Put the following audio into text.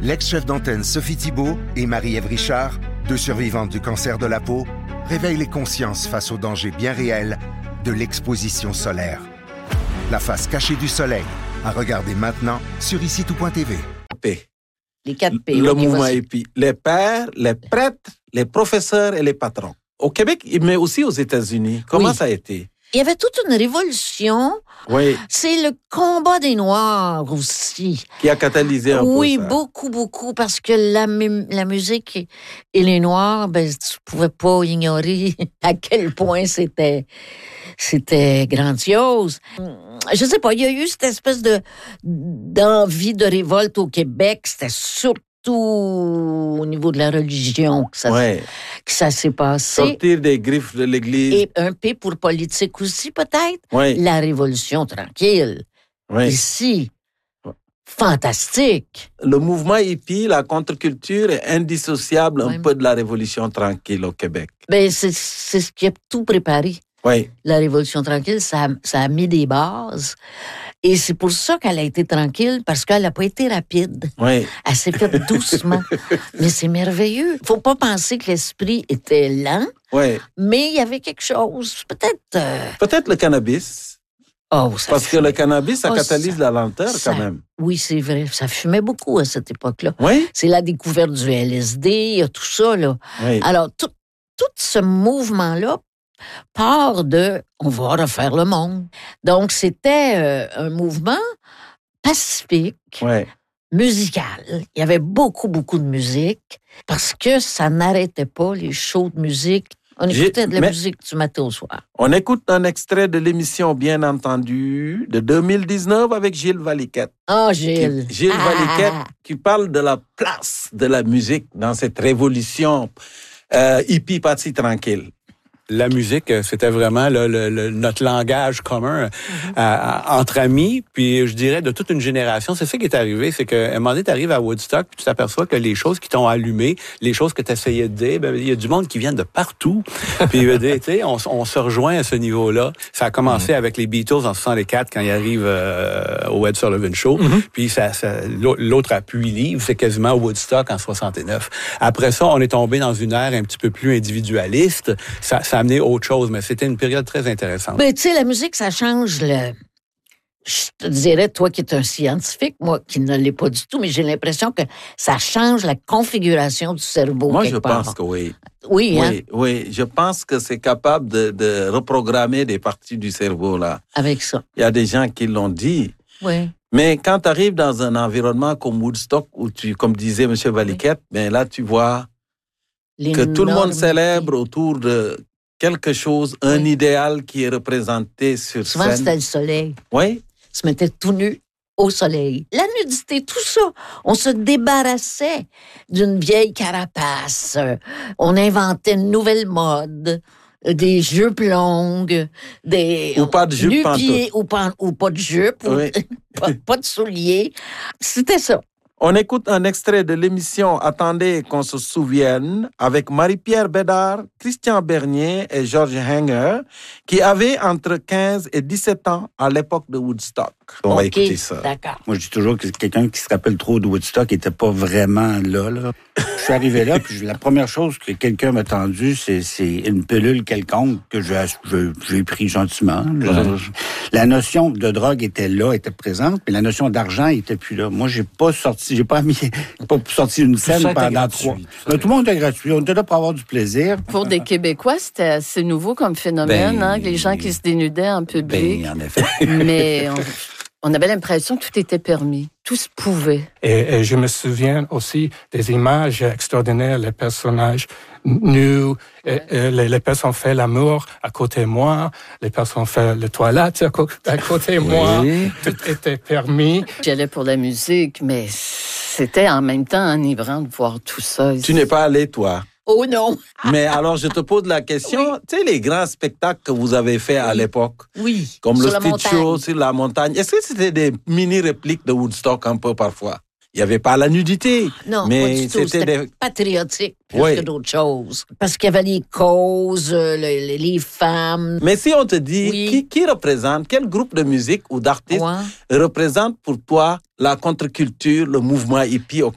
L'ex-chef d'antenne Sophie Thibault et Marie-Ève Richard, deux survivantes du cancer de la peau, réveillent les consciences face aux dangers bien réels de l'exposition solaire. La face cachée du soleil, à regarder maintenant sur icitout.tv. Les 4 P. Le mouvement hippie. Les pères, les prêtres, les professeurs et les patrons. Au Québec, mais aussi aux États-Unis. Comment ça a été? Il y avait toute une révolution. Oui. C'est le combat des Noirs aussi. Qui a catalysé un peu ça. Oui, beaucoup, parce que la musique et les Noirs, ben, tu pouvais pas ignorer à quel point c'était grandiose. Je sais pas, il y a eu cette espèce d'envie de révolte au Québec. C'était surtout au niveau de la religion que ça s'est passé. Sortir des griffes de l'Église. Et un P pour politique aussi, peut-être. Oui. La Révolution tranquille. Oui. Ici. Fantastique. Le mouvement hippie, la contre-culture est indissociable un peu de la Révolution tranquille au Québec. Ben, c'est ce qui a tout préparé. Oui. La Révolution tranquille, ça a mis des bases. Et c'est pour ça qu'elle a été tranquille, parce qu'elle n'a pas été rapide. Oui. Elle s'est faite doucement. Mais c'est merveilleux. Il ne faut pas penser que l'esprit était lent, mais il y avait quelque chose, peut-être... Peut-être le cannabis. Parce que le cannabis, ça catalyse la lenteur quand même. Oui, c'est vrai. Ça fumait beaucoup à cette époque-là. Oui. C'est la découverte du LSD, tout ça, là. Oui. Alors, tout ce mouvement-là part de « on va refaire le monde ». Donc, c'était un mouvement pacifique, musical. Il y avait beaucoup de musique parce que ça n'arrêtait pas les shows de musique. On écoutait de la musique du matin au soir. On écoute un extrait de l'émission, bien entendu, de 2019 avec Gilles Valiquette. Ah, Gilles. Gilles Valiquette qui parle de la place de la musique dans cette révolution hippie partie tranquille. La musique, c'était vraiment notre langage commun entre amis, puis je dirais de toute une génération. C'est ça qui est arrivé, c'est qu'à un moment donné, tu arrives à Woodstock, puis tu t'aperçois que les choses qui t'ont allumé, les choses que tu essayais de dire, ben, il y a du monde qui vient de partout. Puis tu sais, on se rejoint à ce niveau-là. Ça a commencé avec les Beatles en 64 quand ils arrivent au Ed Sullivan Show. Puis l'autre appui livre, c'est quasiment Woodstock en 69. Après ça, on est tombé dans une ère un petit peu plus individualiste. Ça a amené autre chose, mais c'était une période très intéressante. Mais tu sais, la musique, ça change Je te dirais, toi qui es un scientifique, moi qui ne l'ai pas du tout, mais j'ai l'impression que ça change la configuration du cerveau. Moi, je pense que oui. Oui, hein? Oui, je pense que c'est capable de reprogrammer des parties du cerveau, là. Avec ça. Il y a des gens qui l'ont dit. Oui. Mais quand tu arrives dans un environnement comme Woodstock, où comme disait M. Valiquette, ben là, tu vois que tout le monde célèbre autour de quelque chose, un idéal qui est représenté sur scène. Souvent, c'était le soleil. Oui. Ils se mettaient tout nus au soleil. La nudité, tout ça. On se débarrassait d'une vieille carapace. On inventait une nouvelle mode. Des jupes longues, ou pas de jupe nu-pieds, ou pas de jupe, pas de souliers. C'était ça. On écoute un extrait de l'émission Attendez qu'on se souvienne avec Marie-Pierre Bédard, Christian Bernier et Georges Hanger qui avaient entre 15 et 17 ans à l'époque de Woodstock. On va écouter ça. D'accord. Moi, je dis toujours que quelqu'un qui se rappelle trop de Woodstock n'était pas vraiment là. Je suis arrivé là, puis la première chose que quelqu'un m'a tendu, c'est une pilule quelconque que j'ai pris gentiment. La notion de drogue était là, était présente, mais la notion d'argent était plus là. Moi, j'ai pas sorti une scène pendant 3. Tout le monde était gratuit. On était là pour avoir du plaisir. Pour des Québécois, c'était assez nouveau comme phénomène, les gens qui se dénudaient en public. En effet. Mais on avait l'impression que tout était permis. Tout se pouvait. Et je me souviens aussi des images extraordinaires, les personnages nus, les personnes font l'amour à côté de moi, les personnes font le toilette à côté de moi. Tout était permis. J'allais pour la musique, mais c'était en même temps enivrant de voir tout ça. Tu n'es pas allé, toi? Oh non! Mais alors, je te pose la question, tu sais, les grands spectacles que vous avez faits à l'époque, comme le Street Show sur la montagne, est-ce que c'était des mini-répliques de Woodstock un peu parfois? Il n'y avait pas la nudité. Non, mais pas du tout. C'était patriotique plus que d'autres choses. Parce qu'il y avait les causes, les femmes. Mais si on te dit, qui représente, quel groupe de musique ou d'artistes représente pour toi la contre-culture, le mouvement hippie au Québec?